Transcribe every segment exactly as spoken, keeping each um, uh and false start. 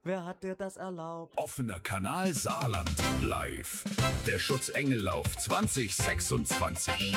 Wer hat dir das erlaubt? Offener Kanal Saarland live. Der Schutzengellauf zwanzig sechsundzwanzig.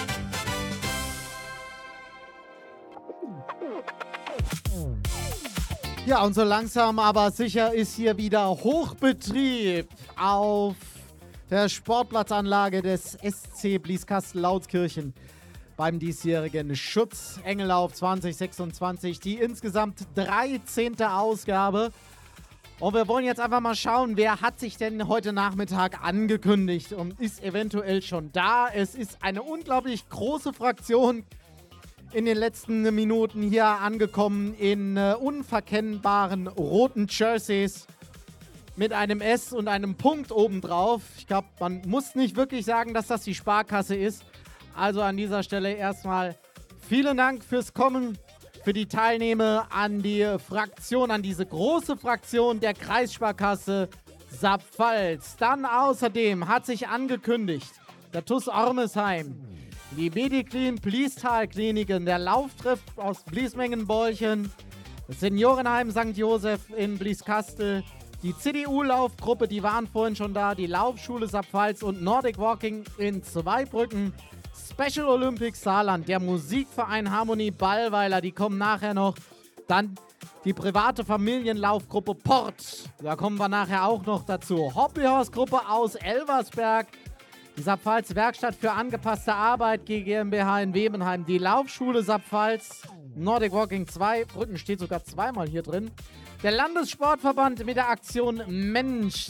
Ja, und so langsam aber sicher ist hier wieder Hochbetrieb auf der Sportplatzanlage des S C Blieskastel-Lautkirchen beim diesjährigen Schutzengellauf zwanzig sechsundzwanzig, die insgesamt dreizehnte Ausgabe. Und wir wollen jetzt einfach mal schauen, wer hat sich denn heute Nachmittag angekündigt und ist eventuell schon da. Es ist eine unglaublich große Fraktion in den letzten Minuten hier angekommen in äh, unverkennbaren roten Jerseys mit einem S und einem Punkt obendrauf. Ich glaube, man muss nicht wirklich sagen, dass das die Sparkasse ist. Also an dieser Stelle erstmal vielen Dank fürs Kommen, für die Teilnahme an die Fraktion, an diese große Fraktion der Kreissparkasse Saarpfalz. Dann außerdem hat sich angekündigt der T U S Ormesheim, die Mediclin Bliestal Kliniken, der Lauftreff aus Bliesmengenbolchen, das Seniorenheim Sankt Josef in Blieskastel, die C D U-Laufgruppe, die waren vorhin schon da, die Laufschule Saarpfalz und Nordic Walking in Zweibrücken, Special Olympics Saarland, der Musikverein Harmonie Ballweiler, die kommen nachher noch. Dann die private Familienlaufgruppe Port, da kommen wir nachher auch noch dazu. Hobbyhorse-Gruppe aus Elversberg, die Saarpfalz Werkstatt für angepasste Arbeit GmbH in Webenheim, die Laufschule Saarpfalz, Nordic Walking Zweibrücken steht sogar zweimal hier drin. Der Landessportverband mit der Aktion Mensch,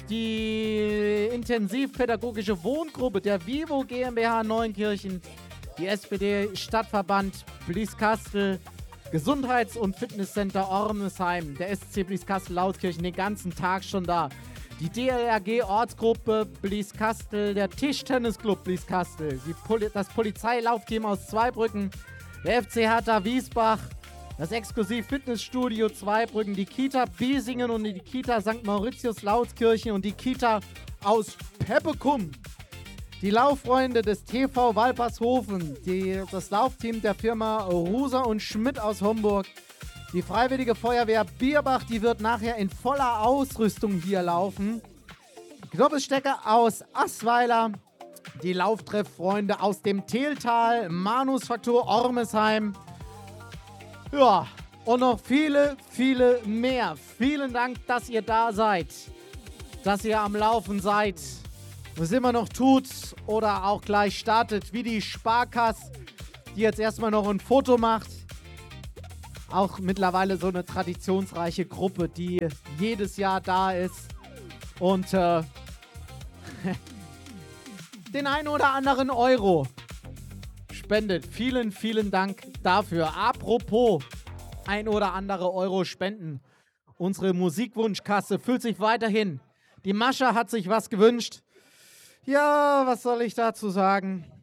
die intensivpädagogische Wohngruppe der Vivo GmbH Neunkirchen, die S P D-Stadtverband Blieskastel, Gesundheits- und Fitnesscenter Ormesheim, der S C Blieskastel-Lautkirchen den ganzen Tag schon da. Die D L R G-Ortsgruppe Blieskastel, der Tischtennisclub Blieskastel, die Poli- das Polizeilaufteam aus Zweibrücken, der F C Hertha Wiesbach, das Exklusiv-Fitnessstudio Zweibrücken, die Kita Biesingen und die Kita Sankt Mauritius Lautkirchen und die Kita aus Peppekum. Die Lauffreunde des T V Walpershofen, die, das Laufteam der Firma Ruser und Schmidt aus Homburg, die Freiwillige Feuerwehr Bierbach, die wird nachher in voller Ausrüstung hier laufen. Knoppelstecker aus Assweiler, die Lauftrefffreunde aus dem Teeltal, Manusfaktur Ormesheim. Ja, und noch viele, viele mehr. Vielen Dank, dass ihr da seid, dass ihr am Laufen seid, was immer noch tut oder auch gleich startet, wie die Sparkasse, die jetzt erstmal noch ein Foto macht. Auch mittlerweile so eine traditionsreiche Gruppe, die jedes Jahr da ist und äh, den einen oder anderen Euro spendet. Vielen, vielen Dank dafür. Apropos ein oder andere Euro spenden. Unsere Musikwunschkasse füllt sich weiterhin. Die Mascha hat sich was gewünscht. Ja, was soll ich dazu sagen?